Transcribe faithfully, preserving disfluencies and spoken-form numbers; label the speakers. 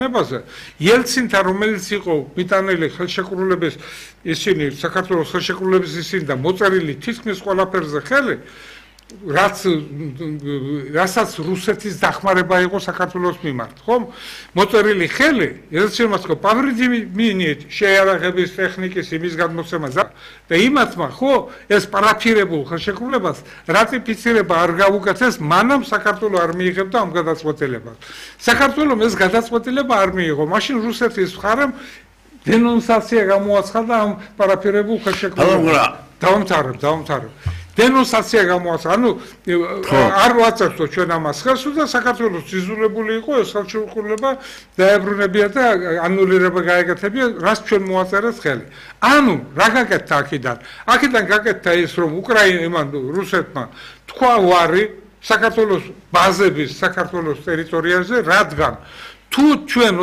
Speaker 1: ელცინთან რომელიც იყო მიტანილი ხელშეკრულების ისინი საქართველოს ხელშეკრულების ისინი და მოწერილი თითქმის ყველაფერზე ხელი რაც რასაც რუსეთის დახმარება იყო საქართველოს მიმართ ხომ მოწერილი ხელი ელცინმაც ხო პავრიძიმინით შეიარაღების ტექნიკის იმის გადმოცემა და იმათმა ხო ეს პარაფირებულ ხელშეკრულებას რატიფიცირება არ გაუკეთეს მანამ საქართველოს არ მიიღებდა ამ გადაწყვეტილებას საქართველოს ეს გადაწყვეტილება არ მიიღო მაშინ რუსეთის მხარემ დენონსაცია გამოაცხადა ამ პარაფირებულ ხელშეკრულებას დავამთავრებ დავამთავრებ დენონსაცია გამოაცხადა ანუ არ ვაწევთო ჩვენ ამას ხელს და საქართველოს ძიზულებული იყო ეს ხელშეკრულება დაებრუნებია და ანულირება გაეკეთებია რაც ჩვენ მოაწერეთ ხელი ანუ რა გაკეთდა აქედან აქედან გაკეთდა ის რომ უკრაინამ რუსეთმა თქვა ვარი საქართველოს ბაზების საქართველოს ტერიტორიაზე რადგან თუ ჩვენ